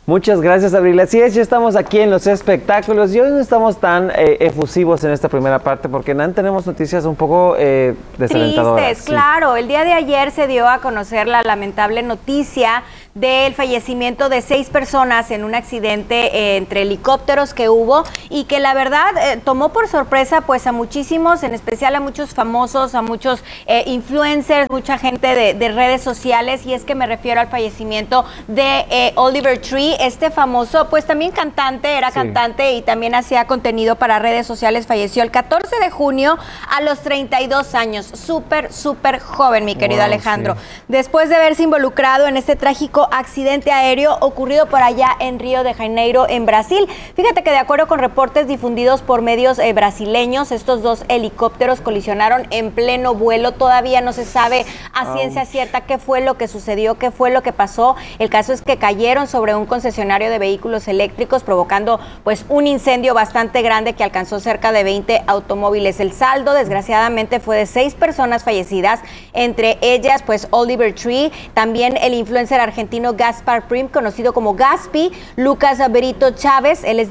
Muchas gracias, Abril. Así es, ya estamos aquí en los espectáculos y hoy no estamos tan efusivos en esta primera parte porque tenemos noticias un poco desalentadoras. Tristes, claro. El día de ayer se dio a conocer la lamentable noticia del fallecimiento de 6 personas en un accidente entre helicópteros que hubo y que la verdad tomó por sorpresa pues a muchísimos, en especial a muchos famosos, a muchos influencers, mucha gente de redes sociales, y es que me refiero al fallecimiento de Oliver Tree. Este famoso, pues también cantante, era cantante y también hacía contenido para redes sociales. Falleció el 14 de junio a los 32 años. Súper joven, mi querido Alejandro. Después de haberse involucrado en este trágico accidente aéreo ocurrido por allá en Río de Janeiro, en Brasil. Fíjate que de acuerdo con reportes difundidos por medios brasileños, estos 2 helicópteros colisionaron en pleno vuelo. Todavía no se sabe a ciencia cierta qué fue lo que sucedió, qué fue lo que pasó. El caso es que cayeron sobre un concesionario de vehículos eléctricos, provocando pues un incendio bastante grande que alcanzó cerca de 20 automóviles. El saldo, desgraciadamente, fue de 6 personas fallecidas, entre ellas pues Oliver Tree, también el influencer argentino Gaspar Prim, conocido como Gaspi, Lucas Berito Chávez, él es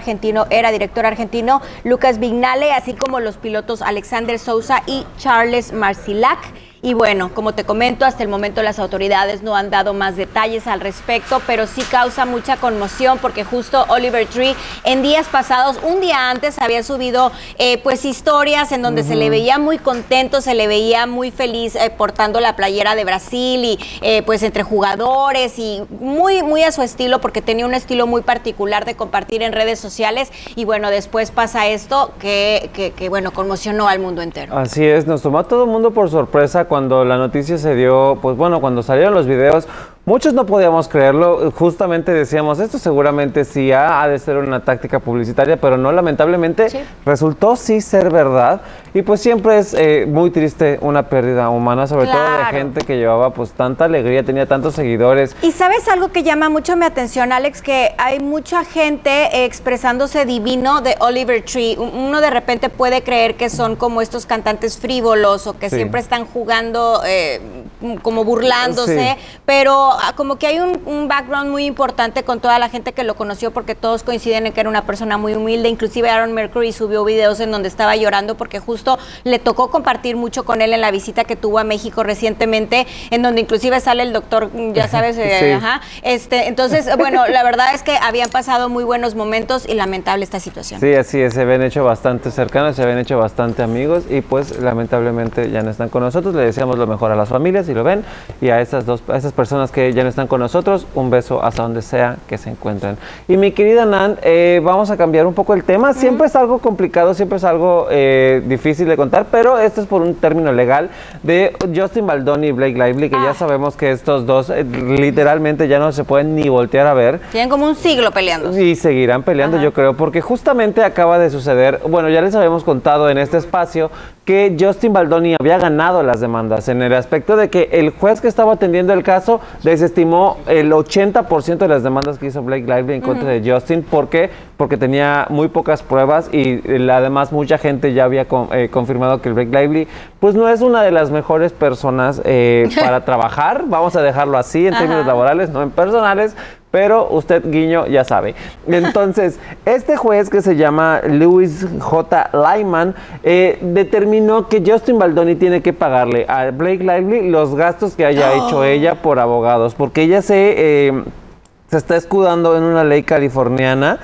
era director argentino, Lucas Vignale, así como los pilotos Alexander Sousa y Charles Marcilac. Y bueno, como te comento, hasta el momento las autoridades no han dado más detalles al respecto, pero sí causa mucha conmoción porque justo Oliver Tree en días pasados, un día antes, había subido pues historias en donde se le veía muy contento, se le veía muy feliz portando la playera de Brasil y pues entre jugadores y muy a su estilo, porque tenía un estilo muy particular de compartir en redes sociales. Y bueno, después pasa esto que bueno, conmocionó al mundo entero. Así es, nos tomó a todo el mundo por sorpresa cuando la noticia se dio, pues bueno, cuando salieron los videos, muchos no podíamos creerlo, justamente decíamos, esto seguramente sí ha de ser una táctica publicitaria, pero no, lamentablemente resultó sí ser verdad, y pues siempre es muy triste una pérdida humana, sobre todo de gente que llevaba pues tanta alegría, tenía tantos seguidores. Y ¿sabes algo que llama mucho mi atención, Alex? Que hay mucha gente expresándose divino de Oliver Tree. Uno de repente puede creer que son como estos cantantes frívolos o que siempre están jugando como burlándose, pero como que hay un background muy importante con toda la gente que lo conoció, porque todos coinciden en que era una persona muy humilde. Inclusive Aaron Mercury subió videos en donde estaba llorando porque justo le tocó compartir mucho con él en la visita que tuvo a México recientemente, en donde inclusive sale el doctor, ya sabes, entonces, bueno, la verdad es que habían pasado muy buenos momentos y lamentable esta situación. Sí, así es, se habían hecho bastante cercanos, se habían hecho bastante amigos y pues lamentablemente ya no están con nosotros. Le deseamos lo mejor a las familias, si lo ven, y a esas personas que ya no están con nosotros, un beso hasta donde sea que se encuentren. Y mi querida Nan, vamos a cambiar un poco el tema. Siempre es algo complicado, siempre es algo difícil de contar, pero esto es por un término legal de Justin Baldoni y Blake Lively, que ya sabemos que estos dos literalmente ya no se pueden ni voltear a ver. Tienen como un siglo peleando. Y seguirán peleando, yo creo, porque justamente acaba de suceder, bueno, ya les habíamos contado en este espacio que Justin Baldoni había ganado las demandas, en el aspecto de que el juez que estaba atendiendo el caso desestimó el 80% de las demandas que hizo Blake Lively en contra de Justin. ¿Por qué? Porque tenía muy pocas pruebas y además mucha gente ya había confirmado que Blake Lively pues no es una de las mejores personas para trabajar, vamos a dejarlo así en términos laborales, no en personales. Pero usted, guiño, ya sabe. Entonces, este juez que se llama Louis J. Lyman determinó que Justin Baldoni tiene que pagarle a Blake Lively los gastos que haya hecho ella por abogados, porque ella se está escudando en una ley californiana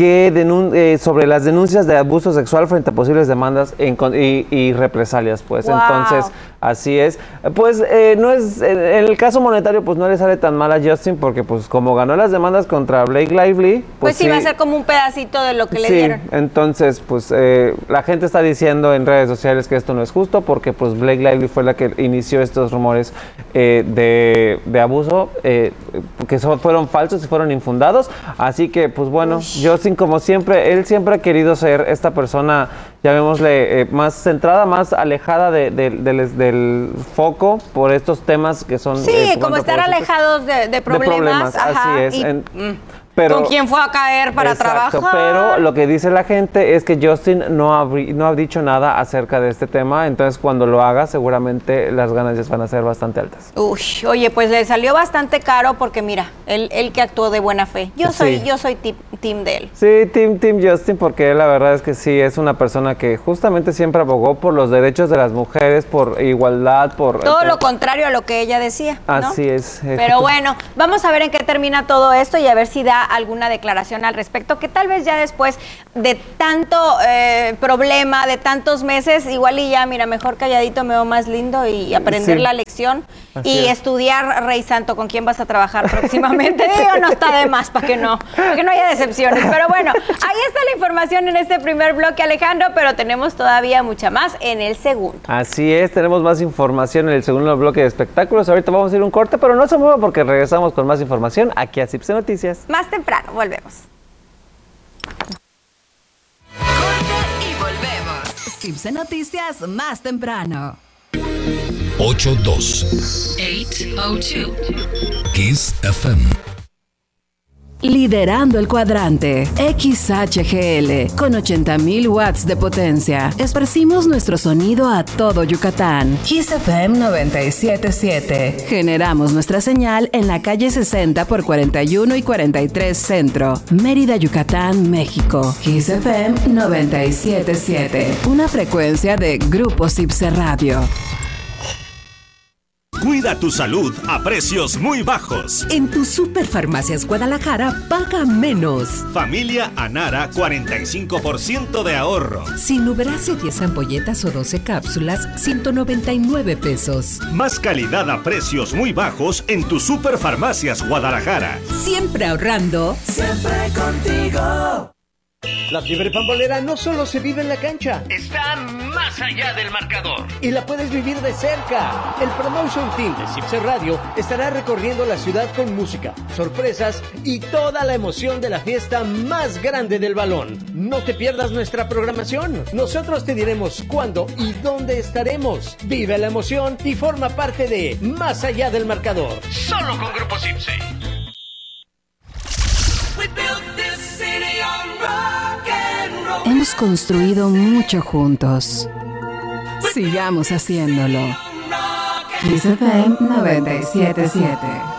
que sobre las denuncias de abuso sexual frente a posibles demandas y represalias, pues. Entonces, así es. Pues no es, en el caso monetario, pues no le sale tan mal a Justin, porque pues como ganó las demandas contra Blake Lively, pues sí va a ser como un pedacito de lo que le dieron. Entonces, pues la gente está diciendo en redes sociales que esto no es justo, porque pues Blake Lively fue la que inició estos rumores de abuso, que fueron falsos y fueron infundados. Así que, pues bueno, Justin, como siempre, él siempre ha querido ser esta persona, llamémosle, más centrada, más alejada del foco por estos temas que son... Sí, como estar alejados de problemas. Así es. ¿Con quién fue a caer para exacto, trabajar? Pero lo que dice la gente es que Justin no ha dicho nada acerca de este tema, entonces cuando lo haga seguramente las ganancias van a ser bastante altas. Uy, oye, pues le salió bastante caro porque mira, él que actuó de buena fe. Yo soy team de él. Sí, team Justin, porque la verdad es que sí, es una persona que justamente siempre abogó por los derechos de las mujeres, por igualdad, por... Todo lo contrario a lo que ella decía, ¿no? Así es. Pero bueno, vamos a ver en qué termina todo esto y a ver si da alguna declaración al respecto, que tal vez ya después de tanto problema, de tantos meses, igual y ya, mira, mejor calladito me veo más lindo y aprender la lección y estudiar, Rey Santo, con quién vas a trabajar próximamente. Digo, no está de más para que no haya decepciones. Pero bueno, ahí está la información en este primer bloque, Alejandro, pero tenemos todavía mucha más en el segundo. Así es, tenemos más información en el segundo bloque de espectáculos. Ahorita vamos a ir a un corte, pero no se mueva porque regresamos con más información aquí a CIPSE Noticias. Más temprano, volvemos. Corte y volvemos. CIPSE Noticias más temprano. 802 Kiss FM. Liderando el cuadrante, XHGL, con 80,000 watts de potencia. Esparcimos nuestro sonido a todo Yucatán. Kiss FM 97.7. Generamos nuestra señal en la calle 60 por 41 y 43 Centro, Mérida, Yucatán, México. Kiss FM 97.7. Una frecuencia de Grupo CIPSE Radio. Cuida tu salud a precios muy bajos. En tu Superfarmacias Guadalajara, paga menos. Familia Anara, 45% de ahorro. Sinuberase 10 ampolletas o 12 cápsulas, 199 pesos. Más calidad a precios muy bajos en tu Superfarmacias Guadalajara. Siempre ahorrando. Siempre contigo. La fiebre pambolera no solo se vive en la cancha, está más allá del marcador. Y la puedes vivir de cerca. El Promotion Team de CIPSE Radio estará recorriendo la ciudad con música, sorpresas y toda la emoción de la fiesta más grande del balón. No te pierdas nuestra programación. Nosotros te diremos cuándo y dónde estaremos. Vive la emoción y forma parte de Más allá del marcador. Solo con Grupo CIPSE. Hemos construido mucho juntos. Sigamos haciéndolo. Kiss FM 97.7.